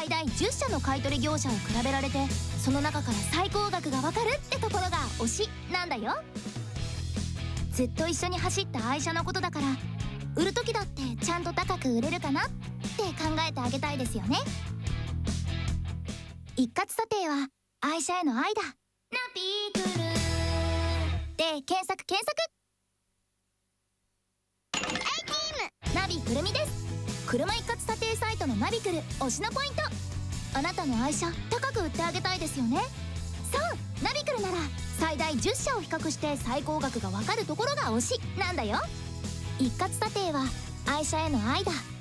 最大10社の買取業者を比べられて、その中から最高額がわかるってところが推しなんだよ。ずっと一緒に走った愛車のことだから、売る時だってちゃんと高く売れるかなって考えてあげたいですよね。一括査定は愛車への愛だ。ナビクルで検索ナビくるみです。車一括査定サイトのナビクル推しのポイント。あなたの愛車高く売ってあげたいですよね。そう、ナビクルなら最大10社を比較して最高額がわかるところが推しなんだよ。一括査定は愛車への愛だ。